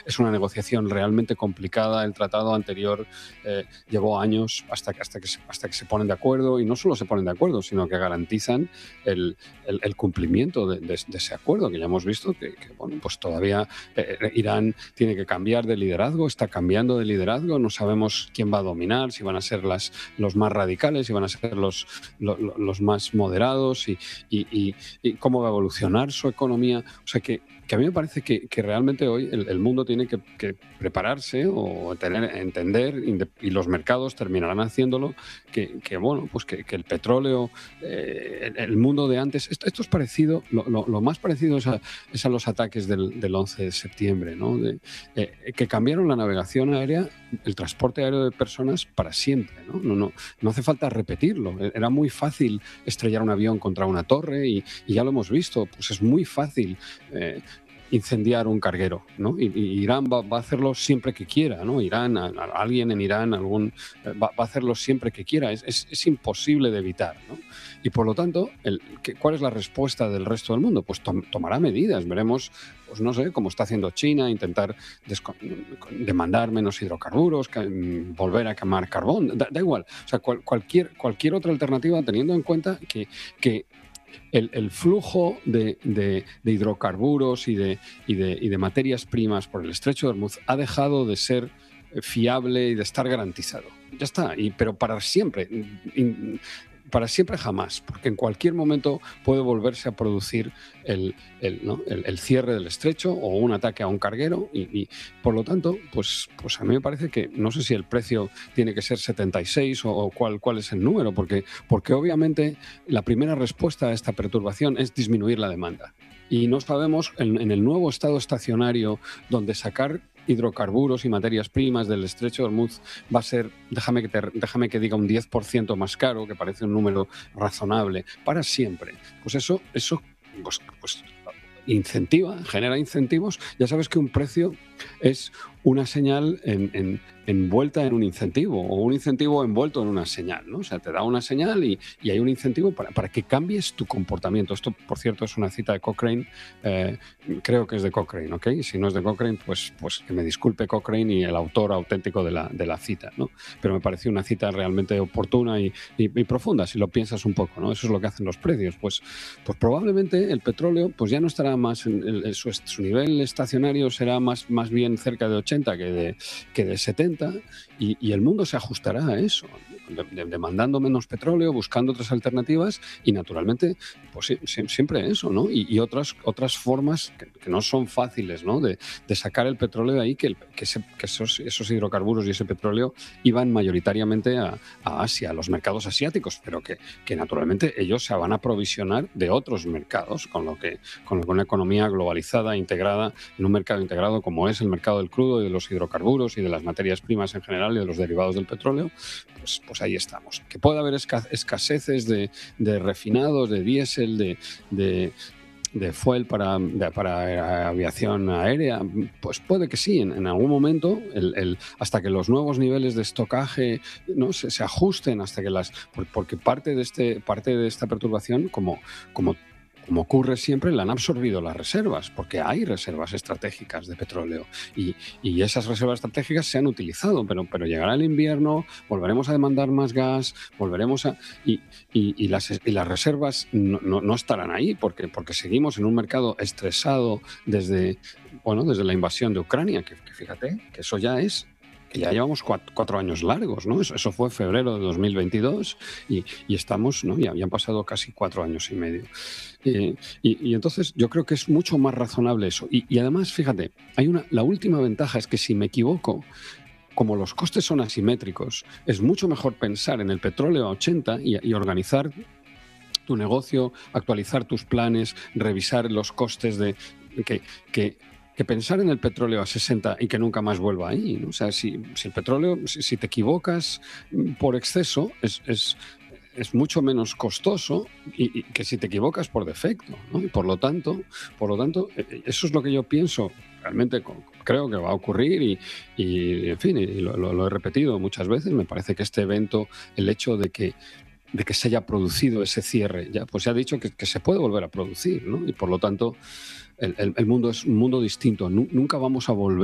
es una negociación realmente complicada. El tratado anterior llevó años hasta que se ponen de acuerdo, y no solo se ponen de acuerdo, sino que garantizan el cumplimiento de ese acuerdo, que ya hemos visto que bueno, pues todavía Irán tiene que cambiar de liderazgo, está cambiando de liderazgo, no sabemos quién va a dominar, si van a ser los más radicales, si van a ser los más moderados, y cómo va a evolucionar su economía. O sea que a mí me parece que realmente hoy el mundo tiene que prepararse o entender, y los mercados terminarán haciéndolo, que bueno, pues que el petróleo, el mundo de antes, esto es parecido, lo más parecido es a los ataques del 11 de septiembre, ¿no? Que cambiaron la navegación aérea, el transporte aéreo de personas para siempre, ¿no? No hace falta repetirlo. Era muy fácil estrellar un avión contra una torre, y ya lo hemos visto, pues es muy fácil incendiar un carguero, ¿no? Y Irán va a hacerlo siempre que quiera, ¿no? Alguien en Irán va a hacerlo siempre que quiera. Es imposible de evitar, ¿no? Y por lo tanto, ¿cuál es la respuesta del resto del mundo? Pues tomará medidas. Veremos, pues no sé, como está haciendo China, intentar demandar menos hidrocarburos, volver a quemar carbón, da igual. O sea, cualquier otra alternativa, teniendo en cuenta que el flujo de hidrocarburos y de materias primas por el estrecho de Hormuz ha dejado de ser fiable y de estar garantizado. Ya está, pero para siempre. Para siempre jamás, porque en cualquier momento puede volverse a producir el cierre del estrecho o un ataque a un carguero, y por lo tanto, pues a mí me parece que no sé si el precio tiene que ser 76 o cuál es el número, porque obviamente la primera respuesta a esta perturbación es disminuir la demanda. Y no sabemos en el nuevo estado estacionario, donde sacar hidrocarburos y materias primas del estrecho de Hormuz va a ser, déjame que diga, un 10% más caro, que parece un número razonable, para siempre. Pues eso pues genera incentivos. Ya sabes que un precio es una señal envuelta en un incentivo, o un incentivo envuelto en una señal, ¿no? O sea, te da una señal y hay un incentivo para que cambies tu comportamiento. Esto, por cierto, es una cita de Cochrane, creo que es de Cochrane, ¿ok? Si no es de Cochrane, pues que me disculpe Cochrane y el autor auténtico de la cita, ¿no? Pero me pareció una cita realmente oportuna y profunda, si lo piensas un poco, ¿no? Eso es lo que hacen los precios. Pues probablemente el petróleo pues ya no estará más su nivel estacionario, será más bien cerca de 80 que de 70, y el mundo se ajustará a eso, demandando menos petróleo, buscando otras alternativas, y naturalmente pues siempre eso, ¿no? Y otras formas que no son fáciles, ¿no? De sacar el petróleo de ahí, que esos hidrocarburos y ese petróleo iban mayoritariamente a Asia, a los mercados asiáticos, pero que naturalmente ellos se van a aprovisionar de otros mercados, con lo que una economía globalizada, integrada, en un mercado integrado como es el mercado del crudo y de los hidrocarburos y de las materias primas en general y de los derivados del petróleo, pues ahí estamos. Que puede haber escaseces de refinados, de diésel, de fuel para aviación aérea, pues puede que sí, en algún momento, hasta que los nuevos niveles de estocaje, ¿no? se ajusten, hasta que porque parte de esta perturbación, como ocurre siempre, la han absorbido las reservas, porque hay reservas estratégicas de petróleo, y esas reservas estratégicas se han utilizado, pero llegará el invierno, volveremos a demandar más gas, y las reservas no estarán ahí, porque seguimos en un mercado estresado desde la invasión de Ucrania, que fíjate que eso ya es, que ya llevamos 4 años largos, ¿no? Eso fue febrero de 2022, y estamos, ¿no? Ya han pasado casi 4 años y medio. Y entonces yo creo que es mucho más razonable eso. Y además, fíjate, la última ventaja es que, si me equivoco, como los costes son asimétricos, es mucho mejor pensar en el petróleo a 80 y organizar tu negocio, actualizar tus planes, revisar los costes que pensar en el petróleo a 60 y que nunca más vuelva ahí, ¿no? O sea, si el petróleo, si te equivocas por exceso, es mucho menos costoso y que si te equivocas por defecto, ¿no? Y por lo tanto, eso es lo que yo pienso. Realmente creo que va a ocurrir, y en fin, y lo he repetido muchas veces. Me parece que este evento, el hecho de que se haya producido ese cierre, ya ha dicho que se puede volver a producir, ¿no? Y por lo tanto, el mundo es un mundo distinto. Nunca vamos a volver